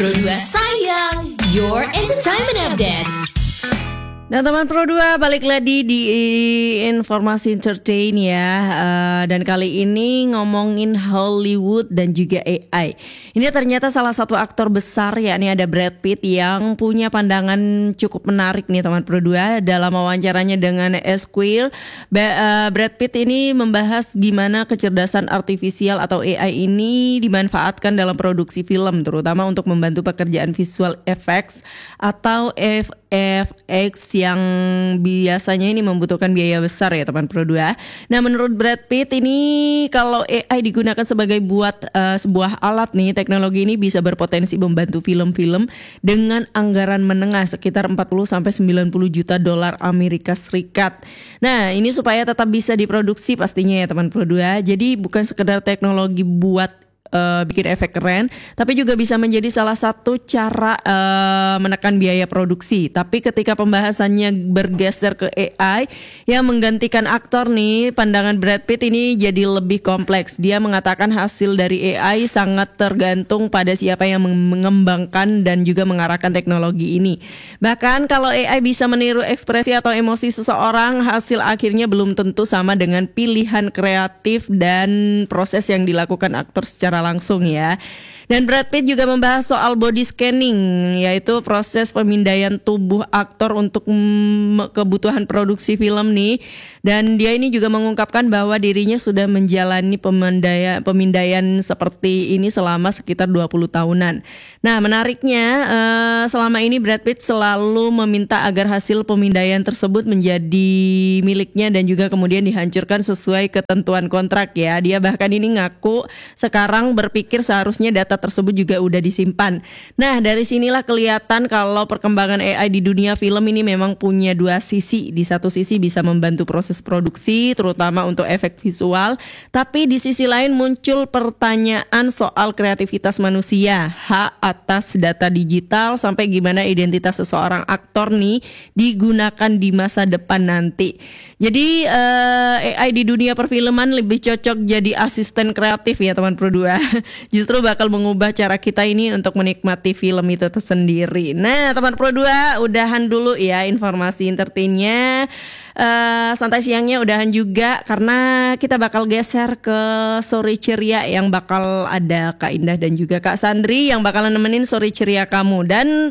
Pro 2 sayang, your entertainment update. Nah teman Pro 2 balik lagi di informasi entertain ya. Dan kali ini ngomongin Hollywood dan juga AI. Ini ternyata salah satu aktor besar yakni ada Brad Pitt yang punya pandangan cukup menarik nih teman Pro 2. Dalam wawancaranya dengan Esquire, Brad Pitt ini membahas gimana kecerdasan artifisial atau AI ini dimanfaatkan dalam produksi film, terutama untuk membantu pekerjaan visual effects atau FX yang biasanya ini membutuhkan biaya besar ya teman Pro 2. Nah menurut Brad Pitt ini kalau AI digunakan sebagai sebuah alat nih, teknologi ini bisa berpotensi membantu film-film dengan anggaran menengah sekitar 40-90 juta dolar Amerika Serikat. Nah ini supaya tetap bisa diproduksi pastinya ya teman Pro 2. Jadi bukan sekedar teknologi buat bikin efek keren, tapi juga bisa menjadi salah satu cara menekan biaya produksi. Tapi ketika pembahasannya bergeser ke AI yang menggantikan aktor nih, pandangan Brad Pitt ini jadi lebih kompleks. Dia mengatakan hasil dari AI sangat tergantung pada siapa yang mengembangkan dan juga mengarahkan teknologi ini. Bahkan kalau AI bisa meniru ekspresi atau emosi seseorang, hasil akhirnya belum tentu sama dengan pilihan kreatif dan proses yang dilakukan aktor secara langsung ya. Dan Brad Pitt juga membahas soal body scanning, yaitu proses pemindaian tubuh aktor untuk kebutuhan produksi film nih. Dan dia ini juga mengungkapkan bahwa dirinya sudah menjalani pemindaian seperti ini selama sekitar 20 tahunan. Nah menariknya selama ini Brad Pitt selalu meminta agar hasil pemindaian tersebut menjadi miliknya dan juga kemudian dihancurkan sesuai ketentuan kontrak ya. Dia bahkan ini ngaku sekarang berpikir seharusnya data tersebut juga udah disimpan. Nah dari sinilah kelihatan kalau perkembangan AI di dunia film ini memang punya dua sisi. Di satu sisi bisa membantu proses produksi terutama untuk efek visual, tapi di sisi lain muncul pertanyaan soal kreativitas manusia, hak atas data digital, sampai gimana identitas seseorang aktor nih digunakan di masa depan nanti. Jadi AI di dunia perfilman lebih cocok jadi asisten kreatif ya teman Pro 2. Justru bakal mengubah cara kita ini untuk menikmati film itu tersendiri. Nah teman Pro 2 udahan dulu ya informasi entertainnya. Santai siangnya udahan juga karena kita bakal geser ke Sore Ceria yang bakal ada Kak Indah dan juga Kak Sandri yang bakalan nemenin Sore Ceria kamu. Dan